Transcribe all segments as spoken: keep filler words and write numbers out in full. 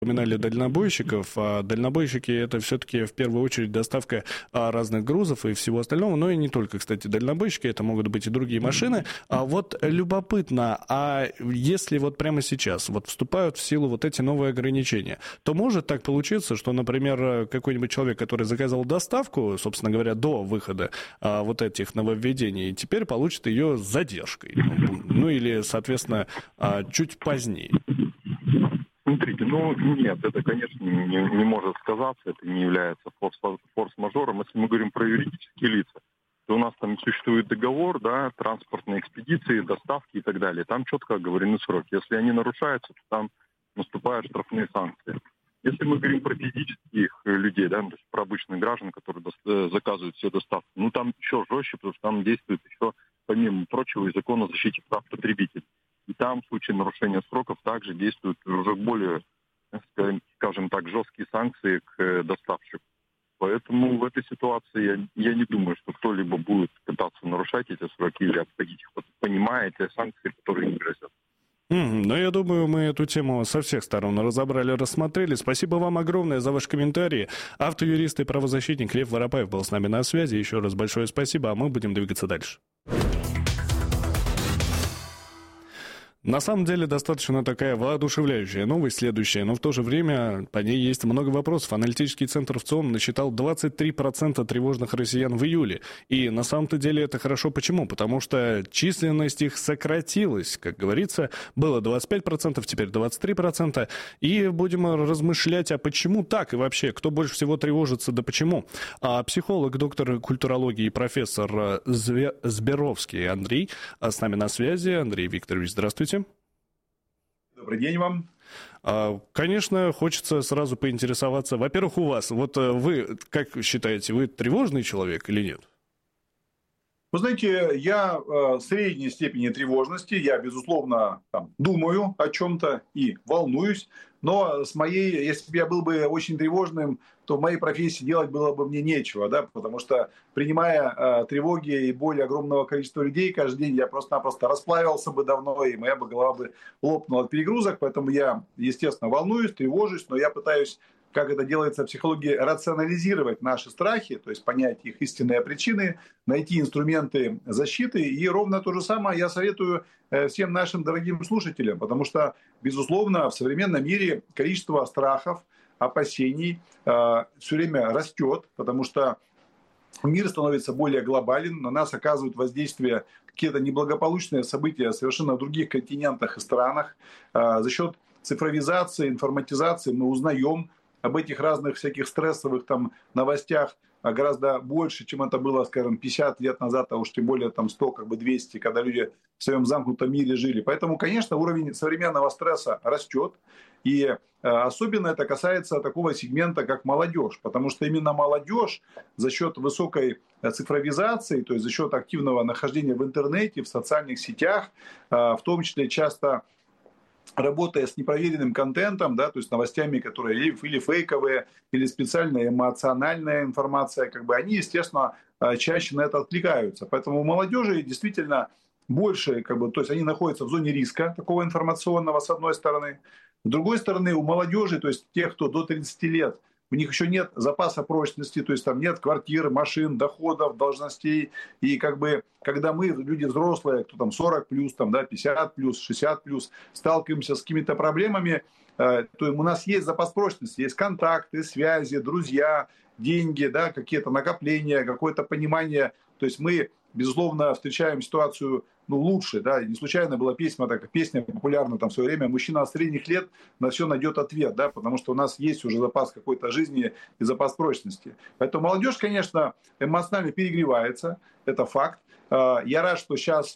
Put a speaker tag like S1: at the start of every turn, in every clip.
S1: упоминали дальнобойщиков, а дальнобойщики — это все-таки в первую очередь доставка а, разных грузов и всего остального, но и не только, кстати, дальнобойщики, это могут быть и другие машины. А вот любопытно, а если вот прямо сейчас вот вступают в силу вот эти новые ограничения, то может так получиться, что, например, какой-нибудь человек, который заказал доставку, собственно говоря, до выхода а, вот этих нововведений, теперь получит ее с задержкой, ну или, соответственно, а, чуть позднее.
S2: Смотрите, ну нет, это, конечно, не, не может сказаться, это не является форс- форс-мажором. Если мы говорим про юридические лица, то у нас там существует договор, да, транспортные экспедиции, доставки и так далее. Там четко оговорены сроки. Если они нарушаются, то там наступают штрафные санкции. Если мы говорим про физических людей, да, то есть про обычных граждан, которые до- заказывают все доставки, ну там еще жестче, потому что там действует еще, помимо прочего, и закон о защите прав потребителей. И там в случае нарушения сроков также действуют уже более, скажем так, жесткие санкции к доставщику. Поэтому в этой ситуации я, я не думаю, что кто-либо будет пытаться нарушать эти сроки или обходить их, понимая эти санкции, которые им грозят.
S1: Mm, ну, я думаю, мы эту тему со всех сторон разобрали, рассмотрели. Спасибо вам огромное за ваши комментарии. Автоюрист и правозащитник Лев Воропаев был с нами на связи. Еще раз большое спасибо, а мы будем двигаться дальше. На самом деле достаточно такая воодушевляющая новость, следующая, но в то же время по ней есть много вопросов. Аналитический центр ВЦИОМ насчитал двадцать три процента тревожных россиян в июле. И на самом-то деле это хорошо. Почему? Потому что численность их сократилась. Как говорится, было двадцать пять процентов, теперь двадцать три процента. И будем размышлять, а почему так? И вообще, кто больше всего тревожится, да почему? А психолог, доктор культурологии и профессор Зберовский Андрей с нами на связи. Андрей Викторович, здравствуйте.
S3: Добрый день вам.
S1: Конечно, хочется сразу поинтересоваться. Во-первых, у вас, вот вы, как считаете, вы тревожный человек или нет?
S3: Вы знаете, я э, средней степени тревожности, я, безусловно, там, думаю о чем-то и волнуюсь, но с моей, если бы я был бы очень тревожным, то в моей профессии делать было бы мне нечего, да, потому что, принимая э, тревоги и боль огромного количества людей каждый день, я просто-напросто расплавился бы давно, и моя бы голова бы лопнула от перегрузок, поэтому я, естественно, волнуюсь, тревожусь, но я пытаюсь, как это делается в психологии, рационализировать наши страхи, то есть понять их истинные причины, найти инструменты защиты. И ровно то же самое я советую всем нашим дорогим слушателям, потому что, безусловно, в современном мире количество страхов, опасений э, все время растет, потому что мир становится более глобален, на нас оказывают воздействие какие-то неблагополучные события совершенно в других континентах и странах. Э, за счет цифровизации, информатизации мы узнаем об этих разных всяких стрессовых там новостях гораздо больше, чем это было, скажем, пятьдесят лет назад, а уж тем более там сто, как бы двести, когда люди в своем замкнутом мире жили. Поэтому, конечно, уровень современного стресса растет. И э, особенно это касается такого сегмента, как молодежь. Потому что именно молодежь за счет высокой цифровизации, то есть за счет активного нахождения в интернете, в социальных сетях, э, в том числе часто работая с непроверенным контентом, да, то есть новостями, которые или, или фейковые, или специальная эмоциональная информация, как бы они, естественно, чаще на это откликаются. Поэтому у молодежи действительно больше, как бы, то есть они находятся в зоне риска такого информационного, с одной стороны. С другой стороны, у молодежи, то есть тех, кто до тридцати лет, у них еще нет запаса прочности, то есть там нет квартир, машин, доходов, должностей. И как бы, когда мы, люди взрослые, кто там сорок плюс, там, да, пятьдесят плюс, шестьдесят плюс, сталкиваемся с какими-то проблемами, э, то у нас есть запас прочности, есть контакты, связи, друзья, деньги, да, какие-то накопления, какое-то понимание. То есть мы, безусловно, встречаем ситуацию, ну, лучше, да, не случайно была песня, так, песня популярна там в свое время, мужчина средних лет на все найдет ответ, да, потому что у нас есть уже запас какой-то жизни и запас прочности. Поэтому молодежь, конечно, эмоционально перегревается, это факт. Я рад, что сейчас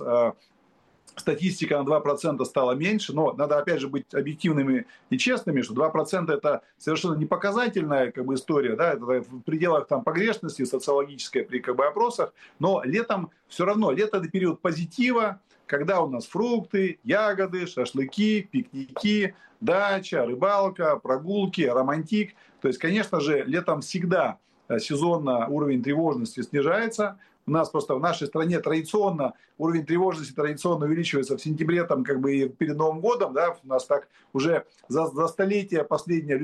S3: статистика на два процента стала меньше, но надо, опять же, быть объективными и честными, что два процента это совершенно не показательная, как бы, история, да, это в пределах там погрешности социологической при, как бы, опросах, но летом все равно, лето это период позитива, когда у нас фрукты, ягоды, шашлыки, пикники, дача, рыбалка, прогулки, романтик. То есть, конечно же, летом всегда сезонно уровень тревожности снижается, У нас просто в нашей стране традиционно уровень тревожности традиционно увеличивается в сентябре, там, как бы и перед Новым годом, да, у нас так уже за, за столетия последнее